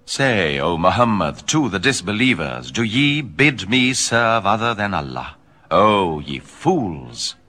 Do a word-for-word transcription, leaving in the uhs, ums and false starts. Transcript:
Say, O Muhammad, to the disbelievers, do ye bid me serve other than Allah? O ye fools!